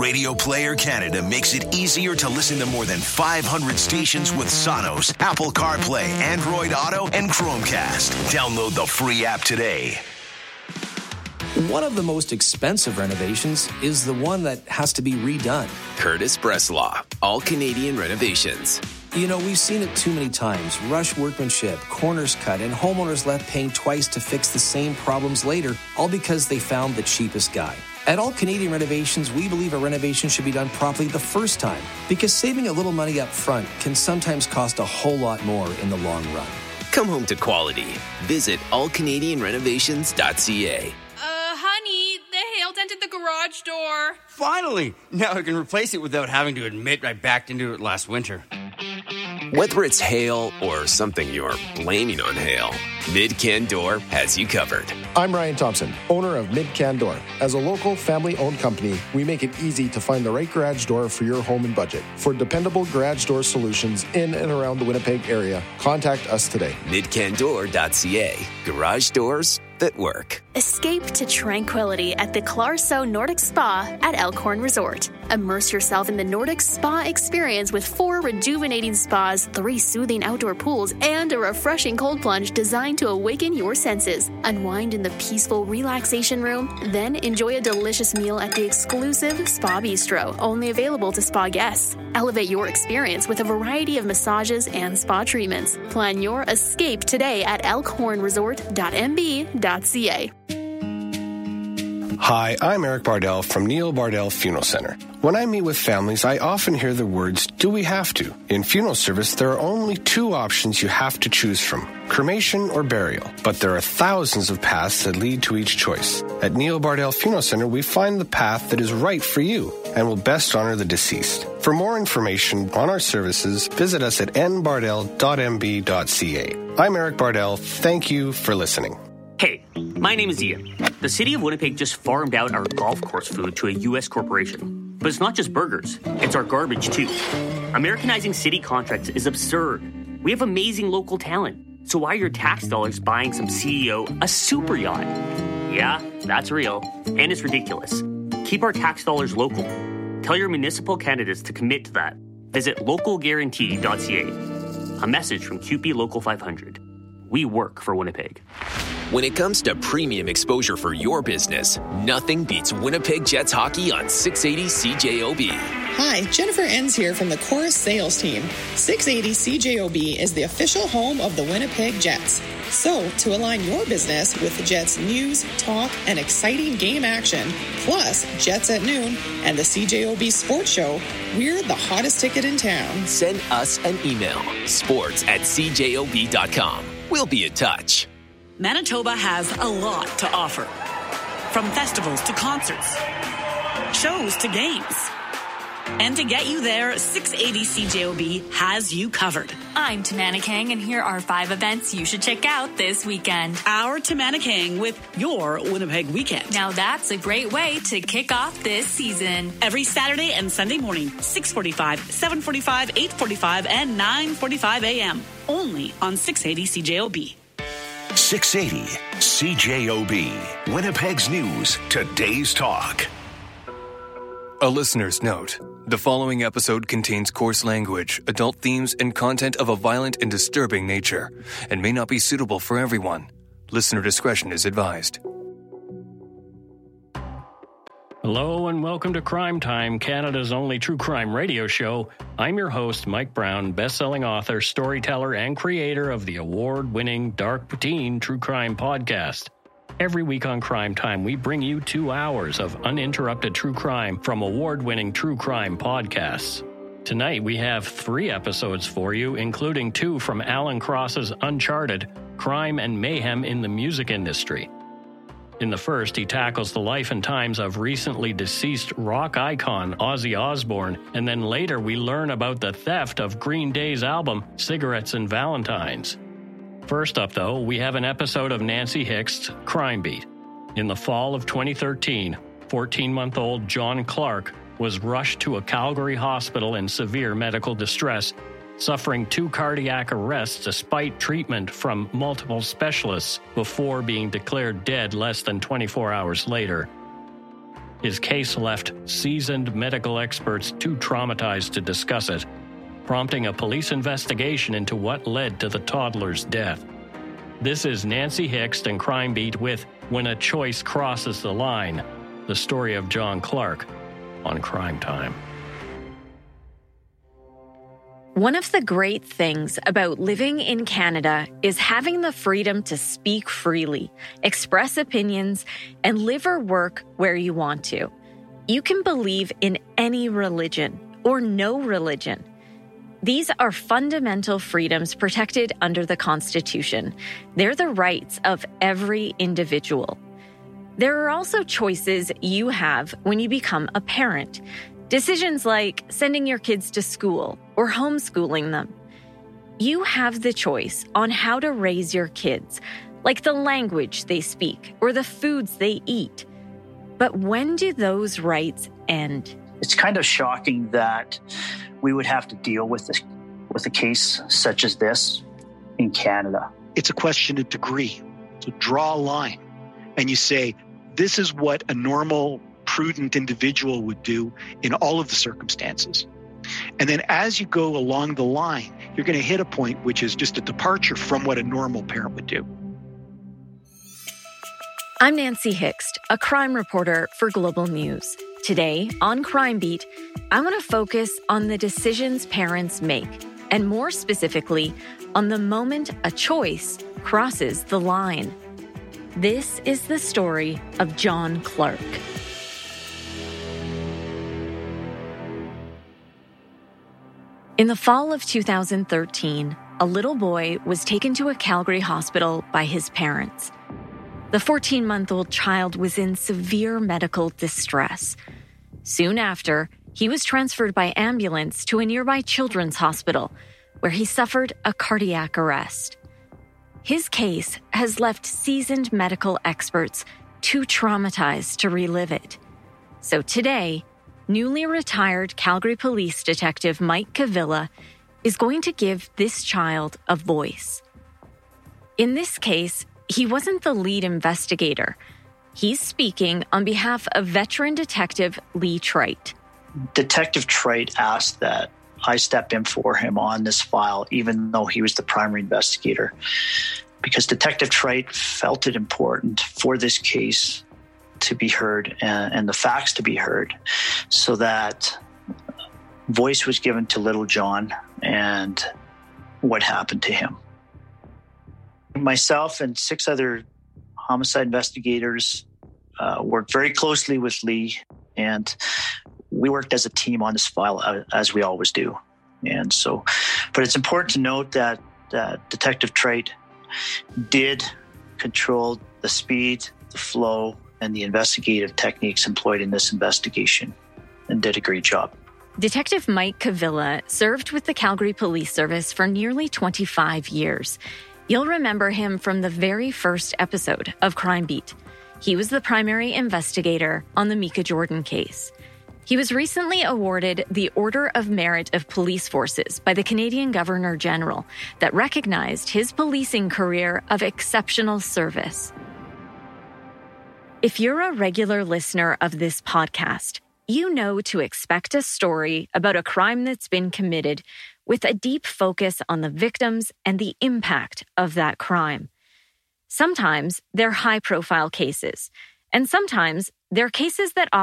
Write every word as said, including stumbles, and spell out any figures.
Radio Player Canada makes it easier to listen to more than five hundred stations with Sonos, Apple CarPlay, Android Auto, and Chromecast. Download the free app today. One of the most expensive renovations is the one that has to be redone. Curtis Breslaw, All Canadian Renovations. You know, we've seen it too many times. Rush workmanship, corners cut, and homeowners left paying twice to fix the same problems later, all because they found the cheapest guy. At All Canadian Renovations, we believe a renovation should be done properly the first time, because saving a little money up front can sometimes cost a whole lot more in the long run. Come home to quality. Visit all canadian renovations dot c a. Uh, honey, the hail dented the garage door. Finally! Now I can replace it without having to admit I backed into it last winter. Whether it's hail or something you're blaming on hail, Mid-Can Door has you covered. I'm Ryan Thompson, owner of Mid-Can Door. As a local, family-owned company, we make it easy to find the right garage door for your home and budget. For dependable garage door solutions in and around the Winnipeg area, contact us today. mid can door dot c a. Garage doors that work. Escape to tranquility at the Clarso Nordic Spa at Elkhorn Resort. Immerse yourself in the Nordic Spa experience with four rejuvenating spas, three soothing outdoor pools, and a refreshing cold plunge designed to awaken your senses. Unwind in the peaceful relaxation room, then enjoy a delicious meal at the exclusive Spa Bistro, only available to spa guests. Elevate your experience with a variety of massages and spa treatments. Plan your escape today at elkhorn resort dot m b dot c a. Hi, I'm Eric Bardell from Neil Bardell Funeral Center. When I meet with families, I often hear the words, do we have to? In funeral service, there are only two options you have to choose from, cremation or burial. But there are thousands of paths that lead to each choice. At Neil Bardell Funeral Center, we find the path that is right for you and will best honor the deceased. For more information on our services, visit us at n bardell dot m b dot c a. I'm Eric Bardell. Thank you for listening. Hey, my name is Ian. The city of Winnipeg just farmed out our golf course food to a U S corporation. But it's not just burgers, it's our garbage too. Americanizing city contracts is absurd. We have amazing local talent. So why are your tax dollars buying some C E O a super yacht? Yeah, that's real. And it's ridiculous. Keep our tax dollars local. Tell your municipal candidates to commit to that. Visit local guarantee dot c a. A message from Q P Local five hundred. We work for Winnipeg. When it comes to premium exposure for your business, nothing beats Winnipeg Jets hockey on six eighty C J O B. Hi, Jennifer Enns here from the Chorus Sales Team. six eighty C J O B is the official home of the Winnipeg Jets. So, to align your business with the Jets news, talk, and exciting game action, plus Jets at Noon and the C J O B Sports Show, we're the hottest ticket in town. Send us an email, sports at c j o b dot com. We'll be in touch. Manitoba has a lot to offer. From festivals to concerts, shows to games. And to get you there, six eighty C J O B has you covered. I'm Tamana Kang, and here are five events you should check out this weekend. Our Tamana Kang with your Winnipeg Weekend. Now that's a great way to kick off this season. Every Saturday and Sunday morning, six forty-five, seven forty-five, eight forty-five, and nine forty-five a.m. Only on six eighty C J O B. six eighty C J O B. Winnipeg's News, today's talk. A listener's note. The following episode contains coarse language, adult themes, and content of a violent and disturbing nature, and may not be suitable for everyone. Listener discretion is advised. Hello and welcome to Crime Time, Canada's only true crime radio show. I'm your host, Mike Brown, best-selling author, storyteller, and creator of the award-winning Dark Teen True Crime podcast. Every week on Crime Time, we bring you two hours of uninterrupted true crime from award-winning true crime podcasts. Tonight, we have three episodes for you, including two from Alan Cross's Uncharted, Crime and Mayhem in the Music Industry. In the first, he tackles the life and times of recently deceased rock icon Ozzy Osbourne, and then later we learn about the theft of Green Day's album, Cigarettes and Valentines. First up, though, we have an episode of Nancy Hick's Crime Beat. In the fall of twenty thirteen, fourteen-month-old John Clark was rushed to a Calgary hospital in severe medical distress, suffering two cardiac arrests despite treatment from multiple specialists before being declared dead less than twenty-four hours later. His case left seasoned medical experts too traumatized to discuss it, prompting a police investigation into what led to the toddler's death. This is Nancy Hixt and Crime Beat with When a Choice Crosses the Line, the story of John Clark on Crime Time. One of the great things about living in Canada is having the freedom to speak freely, express opinions, and live or work where you want to. You can believe in any religion or no religion. These are fundamental freedoms protected under the Constitution. They're the rights of every individual. There are also choices you have when you become a parent. Decisions like sending your kids to school or homeschooling them. You have the choice on how to raise your kids, like the language they speak or the foods they eat. But when do those rights end? It's kind of shocking that we would have to deal with this, with a case such as this in Canada. It's a question of degree. So draw a line and you say, this is what a normal, prudent individual would do in all of the circumstances. And then as you go along the line, you're going to hit a point which is just a departure from what a normal parent would do. I'm Nancy Hixt, a crime reporter for Global News. Today on Crime Beat, I want to focus on the decisions parents make, and more specifically, on the moment a choice crosses the line. This is the story of John Clark. In the fall of two thousand thirteen, a little boy was taken to a Calgary hospital by his parents. The fourteen-month-old child was in severe medical distress. Soon after, he was transferred by ambulance to a nearby children's hospital, where he suffered a cardiac arrest. His case has left seasoned medical experts too traumatized to relive it. So today, newly retired Calgary Police Detective Mike Cavilla is going to give this child a voice. In this case, he wasn't the lead investigator. He's speaking on behalf of veteran detective Lee Trite. Detective Trite asked that I step in for him on this file, even though he was the primary investigator, because Detective Trite felt it important for this case to be heard and, and the facts to be heard, so that voice was given to little John and what happened to him. Myself and six other homicide investigators uh, worked very closely with Lee, and we worked as a team on this file, as we always do. And so, but it's important to note that uh, Detective Trite did control the speed, the flow, and the investigative techniques employed in this investigation, and did a great job. Detective Mike Cavilla served with the Calgary Police Service for nearly twenty-five years. You'll remember him from the very first episode of Crime Beat. He was the primary investigator on the Mika Jordan case. He was recently awarded the Order of Merit of Police Forces by the Canadian Governor-General that recognized his policing career of exceptional service. If you're a regular listener of this podcast, you know to expect a story about a crime that's been committed with a deep focus on the victims and the impact of that crime. Sometimes they're high-profile cases, and sometimes they're cases that offer